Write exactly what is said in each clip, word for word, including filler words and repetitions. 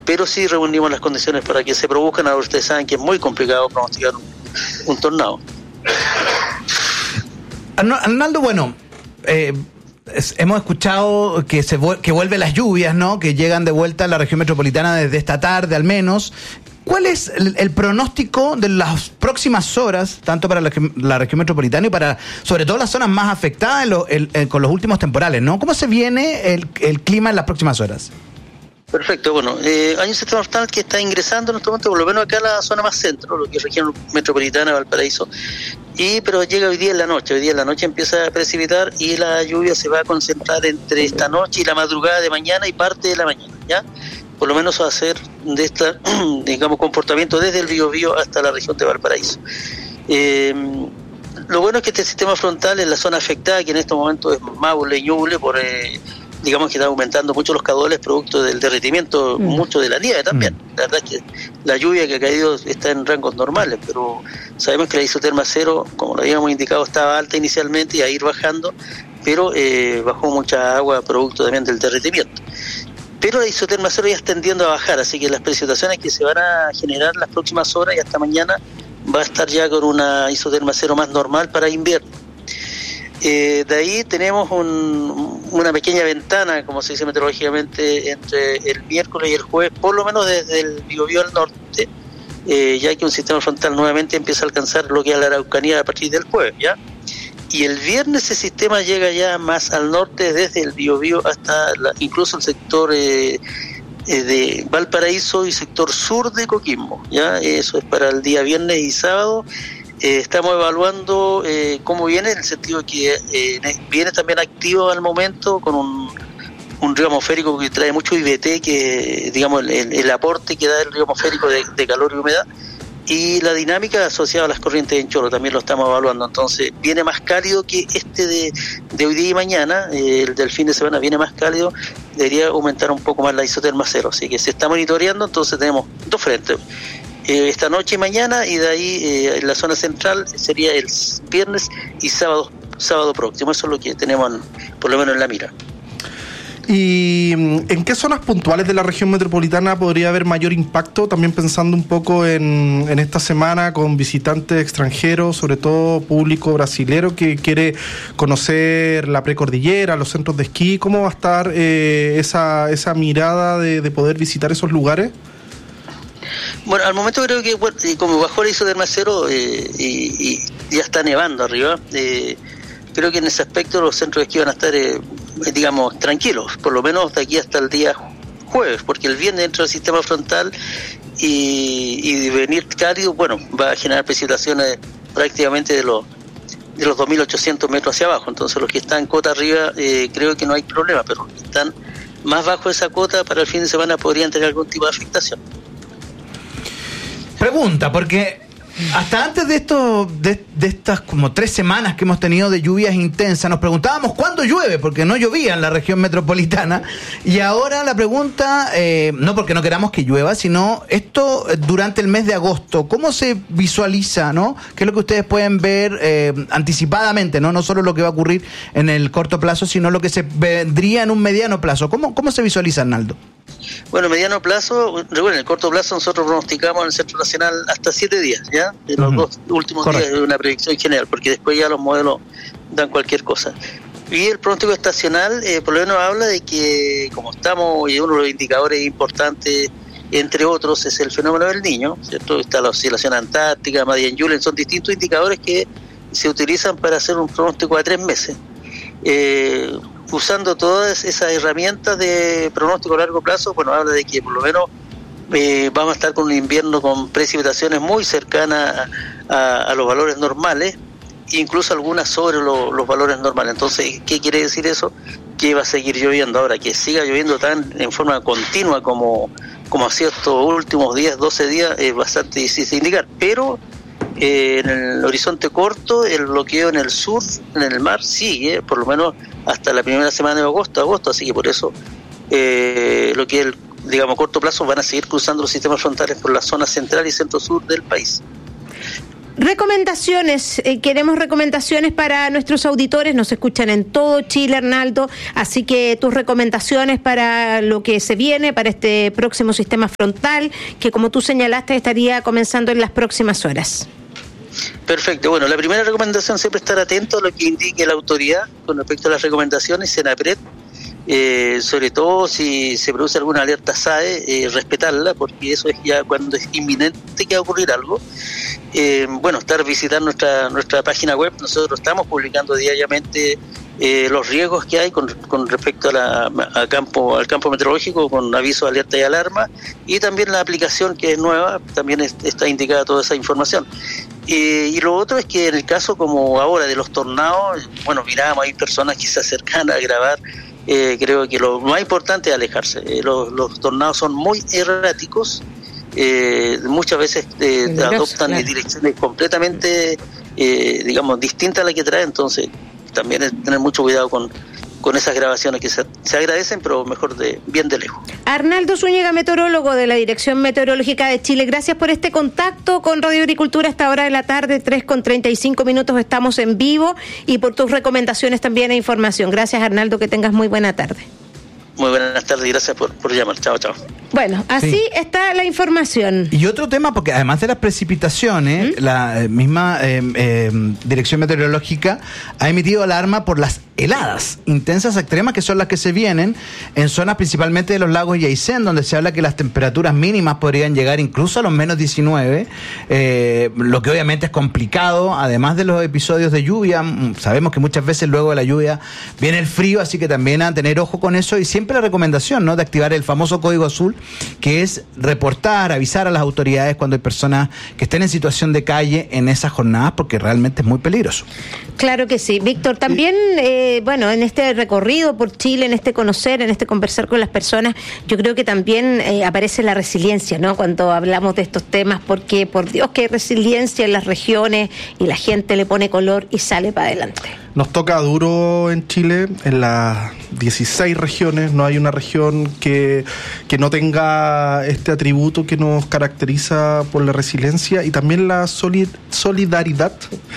pero sí reunimos las condiciones para que se produzcan. Ahora ustedes saben que es muy complicado pronosticar un, un tornado. Arnaldo, bueno, eh, es, hemos escuchado que se que vuelven las lluvias, ¿no? Que llegan de vuelta a la región metropolitana desde esta tarde al menos. ¿Cuál es el, el pronóstico de las próximas horas, tanto para la, la región metropolitana y para, sobre todo, las zonas más afectadas en lo, el, el, con los últimos temporales, ¿no? ¿Cómo se viene el, el clima en las próximas horas? Perfecto, bueno, eh, hay un sistema frontal que está ingresando en este momento, por lo menos acá a la zona más centro, lo que es región metropolitana, Valparaíso, y pero llega hoy día en la noche, hoy día en la noche empieza a precipitar y la lluvia se va a concentrar entre esta noche y la madrugada de mañana y parte de la mañana, ¿ya? Por lo menos va a ser de esta, digamos, comportamiento desde el Biobío hasta la región de Valparaíso. Eh, lo bueno es que este sistema frontal en la zona afectada, que en estos momentos es Maule y Ñuble, por... Eh, digamos que está aumentando mucho los caudales producto del derretimiento, mm. mucho de la nieve también. Mm. La verdad es que la lluvia que ha caído está en rangos normales, pero sabemos que la isoterma cero, como lo habíamos indicado, estaba alta inicialmente y a ir bajando, pero eh, bajó mucha agua producto también del derretimiento. Pero la isoterma cero ya está tendiendo a bajar, así que las precipitaciones que se van a generar las próximas horas y hasta mañana va a estar ya con una isoterma cero más normal para invierno. Eh, de ahí tenemos un, una pequeña ventana, como se dice meteorológicamente, entre el miércoles y el jueves, por lo menos desde el Biobío al norte, eh, ya que un sistema frontal nuevamente empieza a alcanzar lo que es la Araucanía a partir del jueves, ¿ya? Y el viernes ese sistema llega ya más al norte, desde el Biobío hasta la, incluso el sector eh, eh, de Valparaíso y sector sur de Coquimbo, ¿ya? Eso es para el día viernes y sábado. Eh, estamos evaluando eh, cómo viene, en el sentido de que eh, viene también activo al momento con un, un río atmosférico que trae mucho I V T, que digamos el, el, el aporte que da el río atmosférico de, de calor y humedad, y la dinámica asociada a las corrientes en chorro también lo estamos evaluando. Entonces viene más cálido que este de, de hoy día y mañana, eh, el del fin de semana viene más cálido, debería aumentar un poco más la isoterma cero, así que se está monitoreando. Entonces tenemos dos frentes, Eh, esta noche y mañana, y de ahí eh, en la zona central sería el viernes y sábado sábado próximo. Eso es lo que tenemos en, por lo menos en la mira. ¿Y en qué zonas puntuales de la región metropolitana podría haber mayor impacto? También pensando un poco en, en esta semana con visitantes extranjeros, sobre todo público brasilero que quiere conocer la precordillera, los centros de esquí. ¿Cómo va a estar eh, esa, esa mirada de, de poder visitar esos lugares? Bueno, al momento creo que, bueno, como bajó la isoterma cero eh, y, y ya está nevando arriba, eh, creo que en ese aspecto los centros de esquí van a estar, eh, digamos, tranquilos, por lo menos de aquí hasta el día jueves, porque el viernes entra el sistema frontal y, y venir cálido, bueno, va a generar precipitaciones prácticamente de los de los dos mil ochocientos metros hacia abajo. Entonces los que están cota arriba eh, creo que no hay problema, pero los que están más bajo de esa cota para el fin de semana podrían tener algún tipo de afectación. Pregunta, porque hasta antes de esto, de, de estas como tres semanas que hemos tenido de lluvias intensas, nos preguntábamos cuándo llueve, porque no llovía en la región metropolitana, y ahora la pregunta, eh, no porque no queramos que llueva, sino esto durante el mes de agosto, ¿cómo se visualiza, no? ¿Qué es lo que ustedes pueden ver eh, anticipadamente, no? No solo lo que va a ocurrir en el corto plazo, sino lo que se vendría en un mediano plazo. ¿Cómo, cómo se visualiza, Arnaldo? Bueno, mediano plazo, recuerden, en el corto plazo nosotros pronosticamos en el Centro Nacional hasta siete días, ¿ya? En los uh-huh. dos últimos Correcto. días de una predicción general, porque después ya los modelos dan cualquier cosa. Y el pronóstico estacional, eh, por lo menos habla de que, como estamos, y uno de los indicadores importantes, entre otros, es el fenómeno del Niño, ¿cierto? Está la oscilación antártica, Madian-Julen, son distintos indicadores que se utilizan para hacer un pronóstico a tres meses. Eh, usando todas esas herramientas de pronóstico a largo plazo, bueno, habla de que por lo menos eh, vamos a estar con un invierno con precipitaciones muy cercanas a, a, a los valores normales, incluso algunas sobre lo, los valores normales. Entonces, ¿qué quiere decir eso? Que va a seguir lloviendo. Ahora, que siga lloviendo tan en forma continua como, como hacía estos últimos días, doce días, es bastante difícil de indicar, pero Eh, en el horizonte corto, el bloqueo en el sur, en el mar, sigue, por lo menos hasta la primera semana de agosto, agosto así que por eso eh, lo que es el, digamos, corto plazo van a seguir cruzando los sistemas frontales por la zona central y centro-sur del país. Recomendaciones, eh, queremos recomendaciones para nuestros auditores, nos escuchan en todo Chile, Arnaldo, así que tus recomendaciones para lo que se viene, para este próximo sistema frontal, que como tú señalaste estaría comenzando en las próximas horas. Perfecto. Bueno, la primera recomendación siempre estar atento a lo que indique la autoridad con respecto a las recomendaciones, Senapred, eh, sobre todo si se produce alguna alerta S A E, eh, respetarla, porque eso es ya cuando es inminente que va a ocurrir algo. Eh, bueno, estar visitar nuestra nuestra página web. Nosotros estamos publicando diariamente eh, los riesgos que hay con, con respecto a la, a campo, al campo meteorológico, con aviso, alerta y alarma, y también la aplicación que es nueva, también es, está indicada toda esa información. Eh, y lo otro es que en el caso como ahora de los tornados, bueno, miramos, hay personas que se acercan a grabar, eh, creo que lo más importante es alejarse. Eh, los, los tornados son muy erráticos, eh, muchas veces eh, adoptan claro. direcciones completamente, eh, digamos, distintas a las que traen, entonces también es tener mucho cuidado con con esas grabaciones que se, se agradecen, pero mejor de bien de lejos. Arnaldo Zúñiga, meteorólogo de la Dirección Meteorológica de Chile, gracias por este contacto con Radio Agricultura a esta hora de la tarde, tres con treinta y cinco minutos, estamos en vivo, y por tus recomendaciones también e información. Gracias, Arnaldo, que tengas muy buena tarde. Muy buenas tardes y gracias por, por llamar. Chao, chao. Bueno, así sí. está la información. Y otro tema, porque además de las precipitaciones, ¿Mm? la eh, misma eh, eh, Dirección Meteorológica ha emitido alarma por las heladas intensas extremas, que son las que se vienen en zonas principalmente de los lagos y Aysén, donde se habla que las temperaturas mínimas podrían llegar incluso a los menos diecinueve, eh, lo que obviamente es complicado, además de los episodios de lluvia. Sabemos que muchas veces luego de la lluvia viene el frío, así que también a tener ojo con eso, y siempre la recomendación, ¿no?, de activar el famoso código azul, que es reportar, avisar a las autoridades cuando hay personas que estén en situación de calle en esas jornadas, porque realmente es muy peligroso. Claro que sí. Víctor, también, eh, bueno, en este recorrido por Chile, en este conocer, en este conversar con las personas, yo creo que también eh, aparece la resiliencia, ¿no?, cuando hablamos de estos temas, porque por Dios que hay resiliencia en las regiones y la gente le pone color y sale para adelante. Nos toca duro en Chile, en las dieciséis regiones, no hay una región que, que no tenga este atributo que nos caracteriza por la resiliencia y también la solid, solidaridad,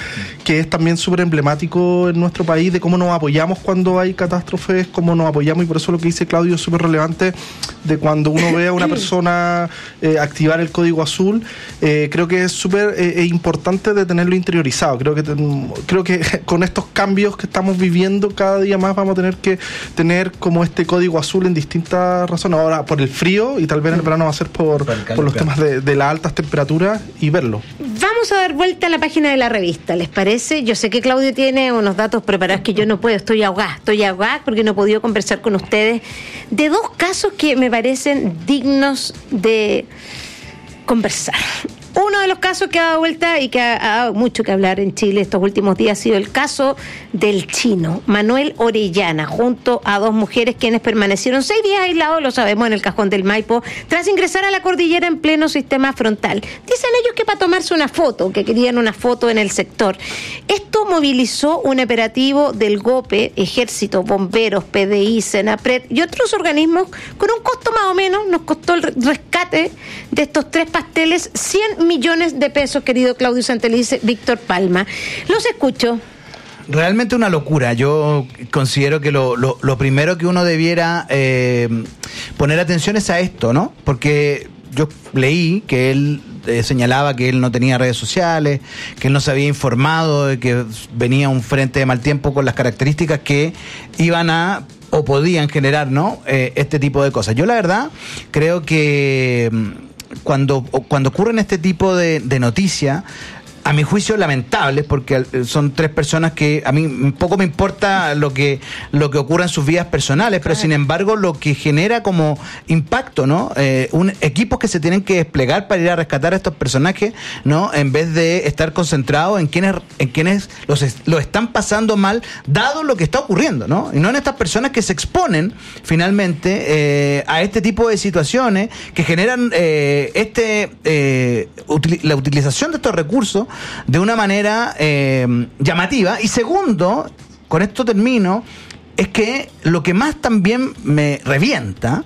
que es también súper emblemático en nuestro país, de cómo nos apoyamos cuando hay catástrofes, cómo nos apoyamos, y por eso lo que dice Claudio es súper relevante, de cuando uno ve a una persona eh, activar el código azul, eh, creo que es súper eh, importante de tenerlo interiorizado. Creo que, ten, creo que con estos cambios que estamos viviendo cada día más vamos a tener que tener como este código azul en distintas razones. Ahora por el frío, y tal vez en el verano va a ser por, por los temas de, de las altas temperaturas, y verlo. Vamos a dar vuelta a la página de la revista, ¿les parece? Yo sé que Claudio tiene unos datos preparados que yo no puedo, estoy ahogada, estoy ahogada porque no he podido conversar con ustedes de dos casos que me parecen dignos de conversar. Uno de los casos que ha dado vuelta y que ha, ha dado mucho que hablar en Chile estos últimos días ha sido el caso del chino Manuel Orellana, junto a dos mujeres quienes permanecieron seis días aislados, lo sabemos, en el Cajón del Maipo, tras ingresar a la cordillera en pleno sistema frontal. Dicen ellos que para tomarse una foto, que querían una foto en el sector. Esto movilizó un operativo del GOPE, Ejército, Bomberos, P D I, Senapred y otros organismos, con un costo más o menos, nos costó el rescate de estos tres pasteles cien millones de pesos, querido Claudio Santelice, Víctor Palma. Los escucho. Realmente una locura. Yo considero que lo, lo, lo primero que uno debiera eh, poner atención es a esto, ¿no? Porque yo leí que él eh, señalaba que él no tenía redes sociales, que él no se había informado de que venía un frente de mal tiempo con las características que iban a o podían generar, ¿no?, eh, este tipo de cosas. Yo la verdad creo que Cuando, cuando ocurren este tipo de, de noticias, a mi juicio lamentables, porque son tres personas que a mí poco me importa lo que lo que ocurra en sus vidas personales, pero sin embargo lo que genera como impacto, ¿no? Eh, un, equipos que se tienen que desplegar para ir a rescatar a estos personajes, ¿no?, en vez de estar concentrados en quienes en quienes los lo están pasando mal, dado lo que está ocurriendo, ¿no? Y no en estas personas que se exponen finalmente eh, a este tipo de situaciones que generan eh, este eh, util, la utilización de estos recursos de una manera eh, llamativa. Y segundo, con esto termino, es que lo que más también me revienta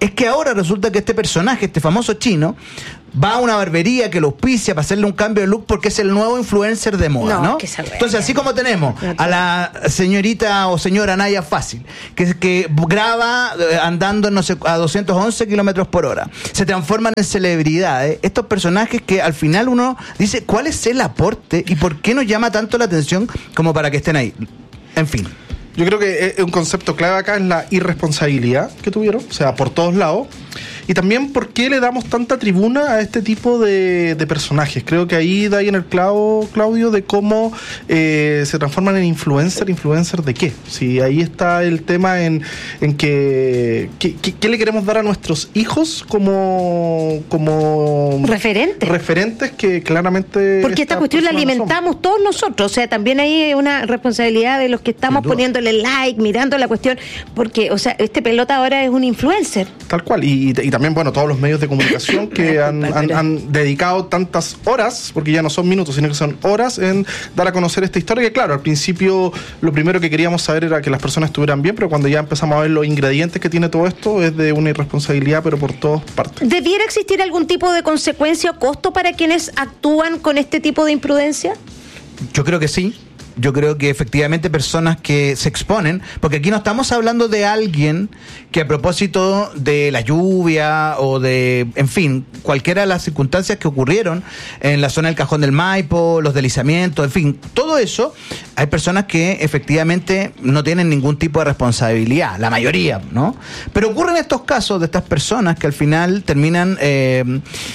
es que ahora resulta que este personaje, este famoso chino, va a una barbería que lo auspicia para hacerle un cambio de look porque es el nuevo influencer de moda, ¿no? No, ¿no? que esa Entonces, así como tenemos a la señorita o señora Naya Fácil, que, que graba eh, andando no sé, a doscientos once kilómetros por hora, se transforman en celebridades, estos personajes que al final uno dice, ¿cuál es el aporte y por qué nos llama tanto la atención como para que estén ahí? En fin. Yo creo que un concepto clave acá es la irresponsabilidad que tuvieron, o sea, por todos lados. Y también por qué le damos tanta tribuna a este tipo de, de personajes. Creo que ahí da ahí en el clavo, Claudio, de cómo eh, se transforman en influencer. ¿Influencer de qué? Si ahí está el tema en, en que, que, que ¿qué le queremos dar a nuestros hijos como, como referentes? Referentes que claramente... Porque esta cuestión la alimentamos todos nosotros. O sea, también hay una responsabilidad de los que estamos poniéndole like, mirando la cuestión. Porque, o sea, este pelota ahora es un influencer. Tal cual. Y, y también, bueno, todos los medios de comunicación que han, han, han dedicado tantas horas, porque ya no son minutos, sino que son horas en dar a conocer esta historia, que claro, al principio lo primero que queríamos saber era que las personas estuvieran bien, pero cuando ya empezamos a ver los ingredientes que tiene todo esto, es de una irresponsabilidad, pero por todas partes. ¿Debiera existir algún tipo de consecuencia o costo para quienes actúan con este tipo de imprudencia? Yo creo que sí. Yo creo que efectivamente personas que se exponen, porque aquí no estamos hablando de alguien que a propósito de la lluvia o de, en fin, cualquiera de las circunstancias que ocurrieron en la zona del Cajón del Maipo, los deslizamientos, en fin, todo eso, hay personas que efectivamente no tienen ningún tipo de responsabilidad, la mayoría, ¿no? Pero ocurren estos casos de estas personas que al final terminan... Eh,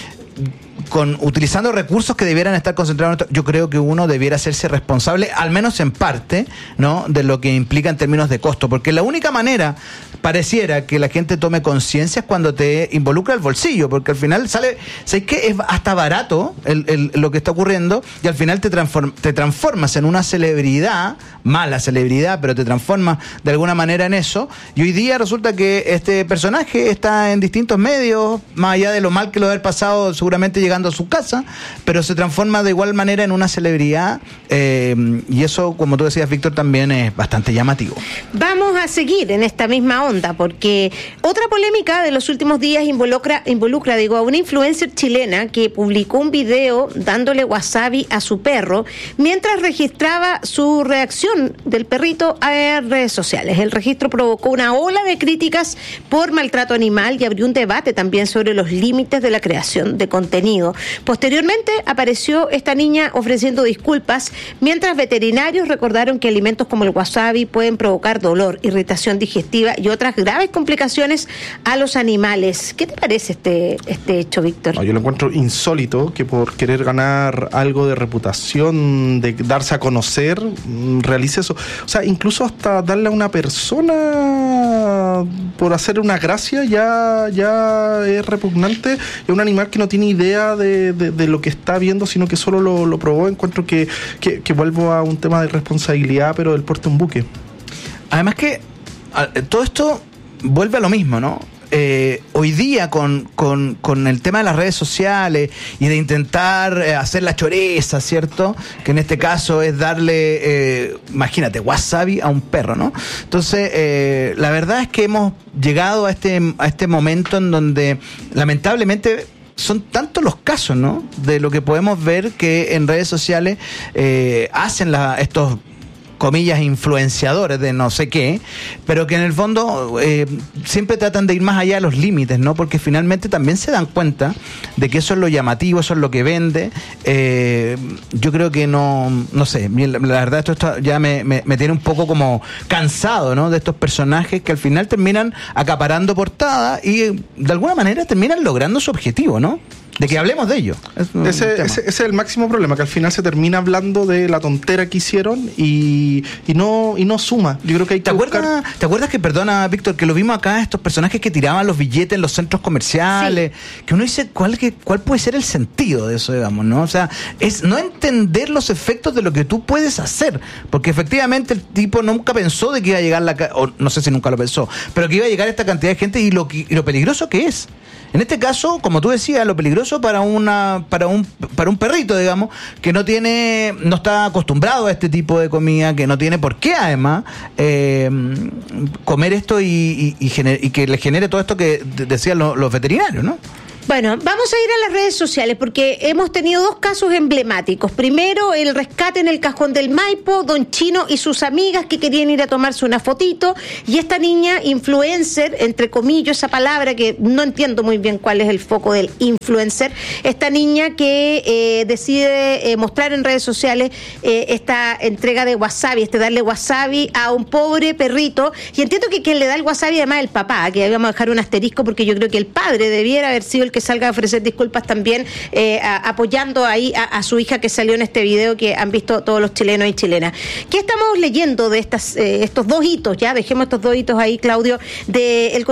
con utilizando recursos que debieran estar concentrados en esto. Yo creo que uno debiera hacerse responsable, al menos en parte, ¿no?, de lo que implica en términos de costo, porque la única manera pareciera que la gente tome conciencia es cuando te involucra el bolsillo, porque al final sale, ¿sabes qué? Es hasta barato el, el, lo que está ocurriendo y al final te, transform, te transformas en una celebridad, mala celebridad, pero te transformas de alguna manera en eso, y hoy día resulta que este personaje está en distintos medios, más allá de lo mal que lo haber pasado seguramente llegando a su casa, pero se transforma de igual manera en una celebridad, eh, y eso, como tú decías, Víctor, también es bastante llamativo. Vamos a seguir en esta misma onda, porque otra polémica de los últimos días involucra, involucra digo, a una influencer chilena que publicó un video dándole wasabi a su perro mientras registraba su reacción del perrito a redes sociales. El registro provocó una ola de críticas por maltrato animal y abrió un debate también sobre los límites de la creación de contenido. Posteriormente apareció esta niña ofreciendo disculpas, mientras veterinarios recordaron que alimentos como el wasabi pueden provocar dolor, irritación digestiva y otras graves complicaciones a los animales. ¿Qué te parece este, este hecho, Víctor? No, yo lo encuentro insólito que por querer ganar algo de reputación, de darse a conocer, realice eso. O sea, incluso hasta darle a una persona por hacer una gracia ya, ya es repugnante. Es un animal que no tiene idea de, de, de lo que está viendo, sino que solo lo, lo probó. Encuentro que, que, que vuelvo a un tema de responsabilidad, pero del porte un buque. Además que todo esto vuelve a lo mismo, ¿no? Eh, hoy día con, con, con el tema de las redes sociales y de intentar eh, hacer la choreza, ¿cierto? Que en este caso es darle, eh, imagínate, wasabi a un perro, ¿no? Entonces, eh, la verdad es que hemos llegado a este, a este momento en donde lamentablemente son tantos los casos, ¿no?, de lo que podemos ver que en redes sociales eh, hacen la, estos comillas influenciadores de no sé qué, pero que en el fondo eh, siempre tratan de ir más allá de los límites, ¿no? Porque finalmente también se dan cuenta de que eso es lo llamativo, eso es lo que vende. Eh, yo creo que no, no sé, la, la verdad esto, esto ya me, me, me tiene un poco como cansado, ¿no?, de estos personajes que al final terminan acaparando portada y de alguna manera terminan logrando su objetivo, ¿no? De que hablemos de ello. Es ese, ese, ese es el máximo problema, que al final se termina hablando de la tontera que hicieron y, y no y no suma. Yo creo que hay que ¿Te buscar... acuerdas, ¿Te acuerdas que, perdona, Víctor, que lo vimos acá, estos personajes que tiraban los billetes en los centros comerciales? Sí. Que uno dice, ¿cuál, que, ¿cuál puede ser el sentido de eso, digamos, no? O sea, es no entender los efectos de lo que tú puedes hacer. Porque efectivamente el tipo nunca pensó de que iba a llegar la... o no sé si nunca lo pensó, pero que iba a llegar esta cantidad de gente y lo, y lo peligroso que es. En este caso, como tú decías, lo peligroso para una para un para un perrito, digamos, que no tiene no está acostumbrado a este tipo de comida, que no tiene por qué además eh, comer esto y, y, y, gener, y que le genere todo esto que decían los, los veterinarios, ¿no? Bueno, vamos a ir a las redes sociales porque hemos tenido dos casos emblemáticos. Primero, el rescate en el cajón del Maipo, don Chino y sus amigas que querían ir a tomarse una fotito, y esta niña influencer, entre comillas, esa palabra que no entiendo muy bien cuál es el foco del influencer, esta niña que eh, decide eh, mostrar en redes sociales eh, esta entrega de wasabi, este darle wasabi a un pobre perrito, y entiendo que quien le da el wasabi además es el papá, que vamos a dejar un asterisco porque yo creo que el padre debiera haber sido el que salga a ofrecer disculpas también, eh, a, apoyando ahí a, a su hija que salió en este video que han visto todos los chilenos y chilenas. ¿Qué estamos leyendo de estas eh, estos dos hitos? Ya dejemos estos dos hitos ahí, Claudio, de el